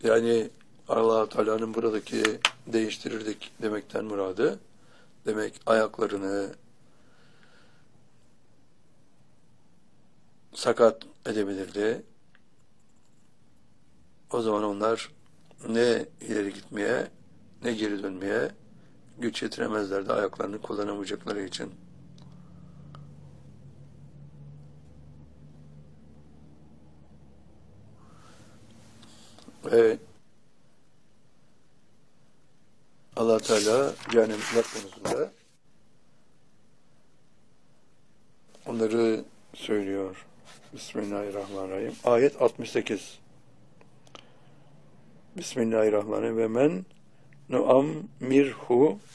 Yani Allah Teala'nın buradaki değiştirirdik demekten muradı, demek ayaklarını sakat edebilirdi. O zaman onlar ne ileri gitmeye ne geri dönmeye güç yetiremezlerdi ayaklarını kullanamayacakları için. Ve Allah Teala cehennem konusunda onları söylüyor. Bismillahirrahmanirrahim. Ayet 68. Bismillahirrahmanirrahim. Ve men nuammirhu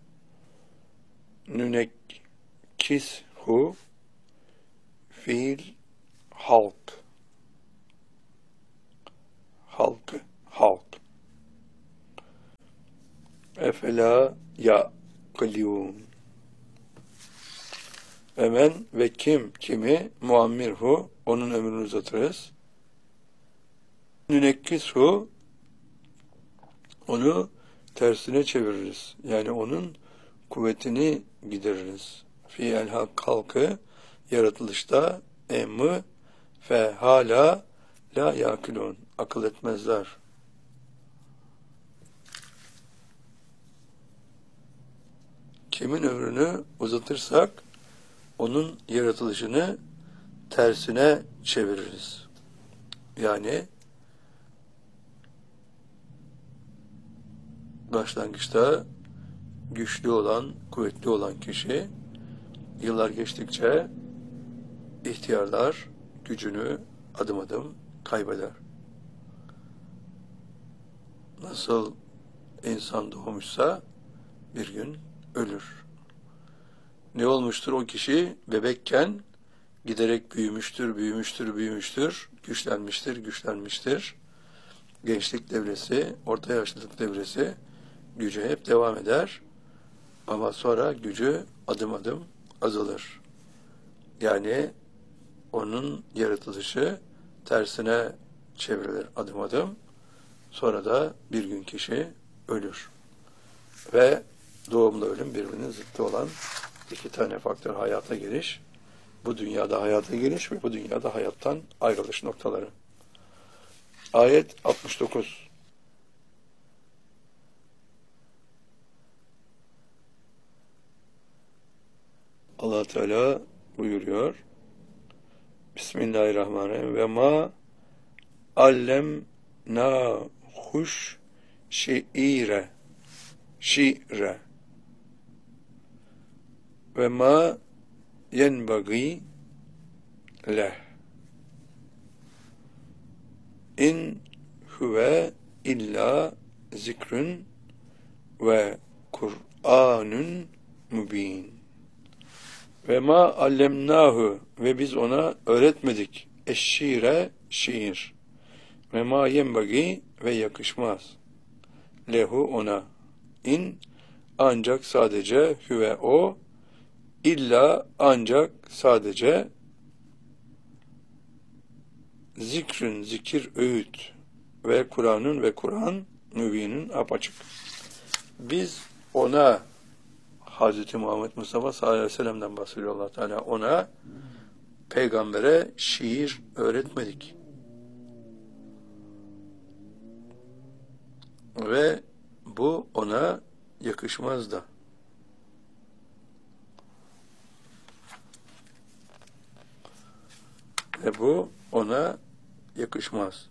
nunekkishu fil halk. Halk. Efela ya'kilûn. Ve men ve kimi muammirhu onun ömrünü uzatırız. Nünekkishu onu tersine çeviririz. Yani onun kuvvetini gideririz. Fiyel halkı yaratılışta emmi fe hala la yakilun akıl etmezler. Kimin ömrünü uzatırsak onun yaratılışını tersine çeviririz. Yani başlangıçta güçlü olan, kuvvetli olan kişi yıllar geçtikçe ihtiyarlar gücünü adım adım kaybeder. Nasıl insan doğmuşsa bir gün ölür. Ne olmuştur o kişi? Bebekken giderek büyümüştür, güçlenmiştir. Gençlik devresi, orta yaşlılık devresi gücü hep devam eder. Ama sonra gücü adım adım azalır. Yani onun yaratılışı tersine çevrilir adım adım. Sonra da bir gün kişi ölür. Ve doğumla ölüm birbirinin zıttı olan iki tane faktör hayata geliş. Bu dünyada hayata geliş ve bu dünyada hayattan ayrılış noktaları. Ayet 69. Allah Teala buyuruyor. Bismillahirrahmanirrahim. Ve ma allemnahuş şiire ve ma yenbagi leh in huve illa zikrün ve Kur'anun mübin. Ve ma allemnahu ve biz ona öğretmedik şiir. Ve ma yenbagi ve yakışmaz. Lehu ona. İn ancak sadece hüve o illa ancak sadece zikrün zikir öğüt ve Kur'an'ın ve Kur'an mübinin apaçık. Biz ona Hz. Muhammed Mustafa sallallahu aleyhi ve sellem'den bahsediyor Allah Teala. Ona peygambere şiir öğretmedik. Ve bu ona yakışmaz da. Ve bu ona yakışmaz.